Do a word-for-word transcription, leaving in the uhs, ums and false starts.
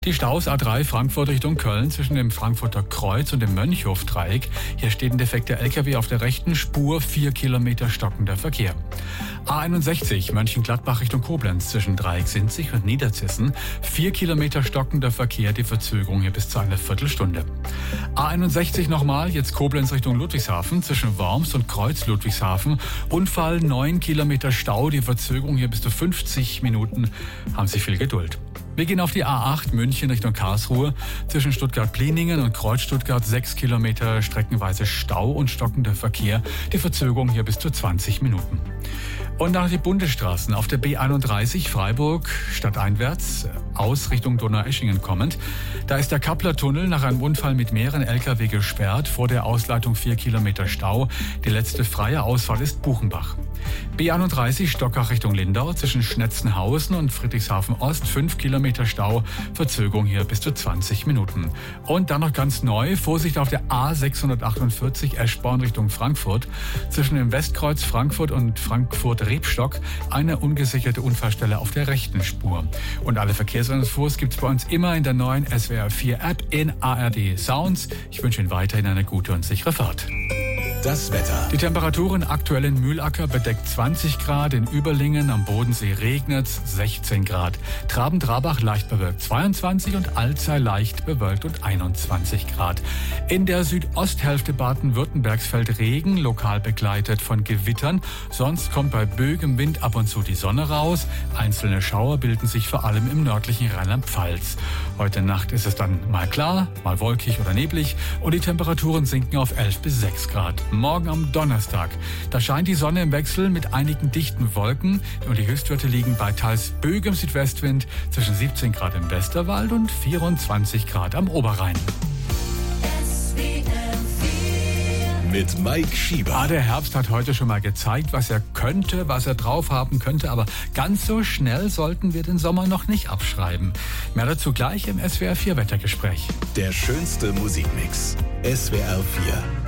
Die Staus A drei Frankfurt Richtung Köln zwischen dem Frankfurter Kreuz und dem Mönchhof-Dreieck. Hier steht ein defekter L K W auf der rechten Spur, vier Kilometer stockender Verkehr. A einundsechzig Mönchengladbach Richtung Koblenz zwischen Dreiecksinzig und Niederzissen. Vier Kilometer stockender Verkehr, die Verzögerung hier bis zu einer Viertelstunde. A einundsechzig nochmal, jetzt Koblenz Richtung Ludwigshafen zwischen Worms und Kreuz Ludwigshafen. Unfall, neun Kilometer Stau, die Verzögerung hier bis zu fünfzig Minuten. Haben Sie viel Geduld. Wir gehen auf die A acht München Richtung Karlsruhe. Zwischen Stuttgart-Pliningen und Kreuz-Stuttgart sechs Kilometer streckenweise Stau und stockender Verkehr. Die Verzögerung hier bis zu zwanzig Minuten. Und nach die Bundesstraßen auf der B einunddreißig Freiburg stadteinwärts aus Richtung Donaueschingen kommend. Da ist der Kappler-Tunnel nach einem Unfall mit mehreren L K W gesperrt. Vor der Ausleitung vier Kilometer Stau. Die letzte freie Ausfahrt ist Buchenbach. B einunddreißig Stockach Richtung Lindau zwischen Schnetzenhausen und Friedrichshafen Ost fünf Kilometer Stau, Verzögerung hier bis zu zwanzig Minuten. Und dann noch ganz neu, Vorsicht auf der A sechshundertachtundvierzig Eschborn Richtung Frankfurt zwischen dem Westkreuz Frankfurt und Frankfurt-Rebstock eine ungesicherte Unfallstelle auf der rechten Spur. Und alle Verkehrsinfos gibt's bei uns immer in der neuen S W R vier App in A R D Sounds. Ich wünsche Ihnen weiterhin eine gute und sichere Fahrt. Das Wetter. Die Temperaturen aktuell in Mühlacker bedeckt zwanzig Grad, in Überlingen am Bodensee regnet sechzehn Grad. Traben-Trabach leicht bewölkt zweiundzwanzig und Alzey leicht bewölkt und einundzwanzig Grad. In der Südosthälfte Baden-Württembergs fällt Regen, lokal begleitet von Gewittern. Sonst kommt bei böigem Wind ab und zu die Sonne raus. Einzelne Schauer bilden sich vor allem im nördlichen Rheinland-Pfalz. Heute Nacht ist es dann mal klar, mal wolkig oder neblig und die Temperaturen sinken auf elf bis sechs Grad. Morgen am Donnerstag. Da scheint die Sonne im Wechsel mit einigen dichten Wolken und die Höchstwerte liegen bei teils böigem Südwestwind zwischen siebzehn Grad im Westerwald und vierundzwanzig Grad am Oberrhein. Mit Mike Schieber. Ah, der Herbst hat heute schon mal gezeigt, was er könnte, was er drauf haben könnte, aber ganz so schnell sollten wir den Sommer noch nicht abschreiben. Mehr dazu gleich im S W R vier Wettergespräch. Der schönste Musikmix. S W R vier.